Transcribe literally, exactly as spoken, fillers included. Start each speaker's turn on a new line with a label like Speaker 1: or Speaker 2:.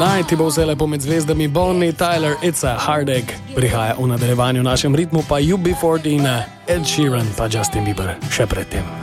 Speaker 1: Najti bo vse lepo med zvezdami Bonnie Tyler, It's a Heartache. Prihaja v nadaljevanju v našem ritmu pa U B štirinajst, Ed Sheeran pa Justin Bieber še predtem.